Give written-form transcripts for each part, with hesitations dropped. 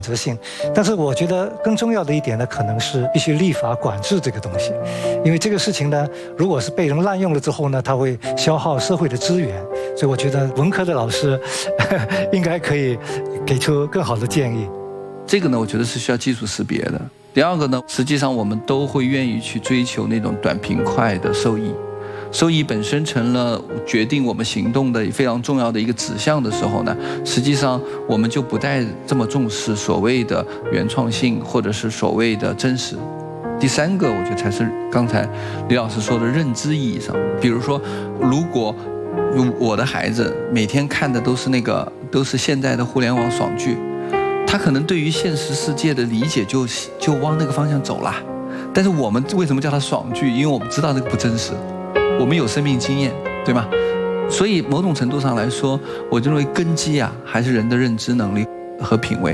择性，但是我觉得更重要的一点呢，可能是必须立法管制这个东西，因为这个事情呢，如果是被人滥用了之后呢，它会消耗社会的资源，所以我觉得文科的老师应该可以给出更好的建议。 这个呢，我觉得是需要技术识别的。第二个呢，实际上我们都会愿意去追求那种短平快的收益。收益本身成了决定我们行动的非常重要的一个指向的时候呢，实际上我们就不再这么重视所谓的原创性或者是所谓的真实。第三个，我觉得才是刚才李老师说的认知意义上。比如说，如果我的孩子每天看的都是现在的互联网爽剧，他可能对于现实世界的理解就往那个方向走了。但是我们为什么叫它爽剧？因为我们知道那个不真实。我们有生命经验，对吗？所以某种程度上来说，我认为根基啊，还是人的认知能力和品味。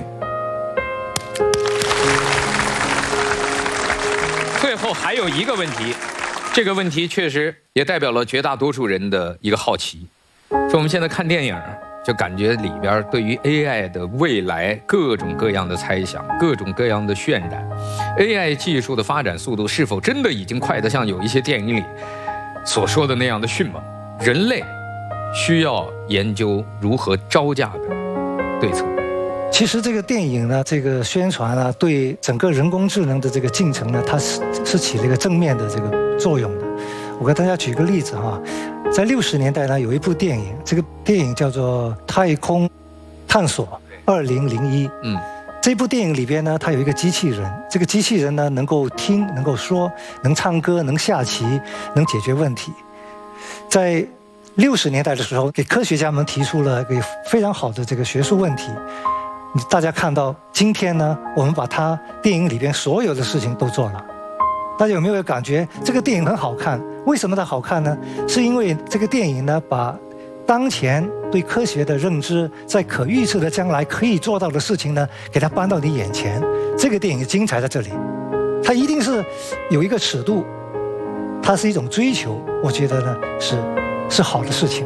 最后还有一个问题，这个问题确实也代表了绝大多数人的一个好奇。说我们现在看电影，就感觉里边对于 AI 的未来各种各样的猜想，各种各样的渲染。AI 技术的发展速度是否真的已经快得像有一些电影里所说的那样的迅猛？人类需要研究如何招架的对策。 其实这个电影呢，这个宣传啊，对整个人工智能的这个进程呢，它是起了一个正面的这个作用的。我给大家举个例子哈，在60年代呢，有一部电影，这个电影叫做《太空探索2001》。这部电影里边呢，它有一个机器人，这个机器人呢能够听，能够说，能唱歌，能下棋，能解决问题。在60年代的时候，给科学家们提出了一个非常好的这个学术问题。大家看到今天呢，我们把它电影里边所有的事情都做了。大家有没有感觉这个电影很好看？为什么它好看呢？是因为这个电影呢，把当前对科学的认知，在可预测的将来可以做到的事情呢，给它搬到你眼前。这个电影精彩在这里，它一定是有一个尺度，它是一种追求，我觉得呢是好的事情。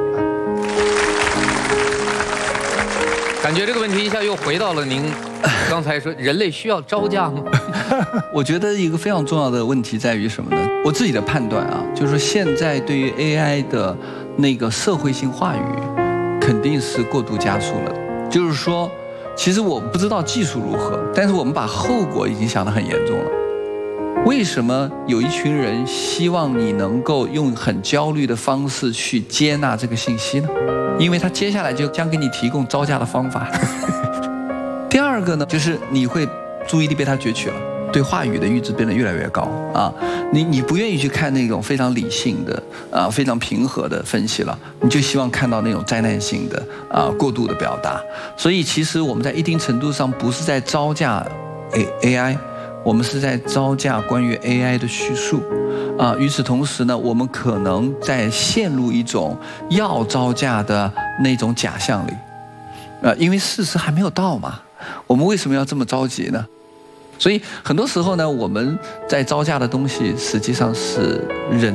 感觉这个问题一下又回到了您刚才说人类需要招架吗？ 我觉得一个非常重要的问题在于什么呢？我自己的判断啊，就是说现在对于 AI 的那个社会性话语肯定是过度加速了。就是说，其实我不知道技术如何，但是我们把后果已经想得很严重了。为什么有一群人希望你能够用很焦虑的方式去接纳这个信息呢？因为他接下来就将给你提供招架的方法。第二个呢，就是你会注意力被他攫取了，对话语的阈值变得越来越高啊！你不愿意去看那种非常理性的非常平和的分析了，你就希望看到那种灾难性的过度的表达。所以其实我们在一定程度上不是在招架 AI， 我们是在招架关于 AI 的叙述与此同时呢，我们可能在陷入一种要招架的那种假象里因为事实还没有到嘛，我们为什么要这么着急呢？所以很多时候呢，我们在招架的东西实际上是人。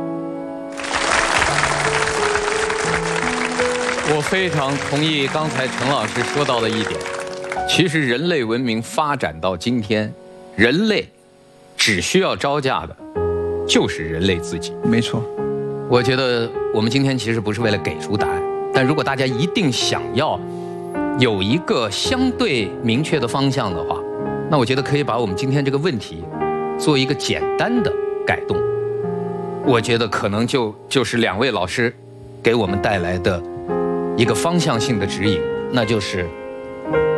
我非常同意刚才陈老师说到的一点，其实人类文明发展到今天，人类只需要招架的就是人类自己。 没错， 我觉得我们今天其实不是为了给出答案，但如果大家一定想要有一个相对明确的方向的话，那我觉得可以把我们今天这个问题做一个简单的改动。我觉得可能就是两位老师给我们带来的一个方向性的指引，那就是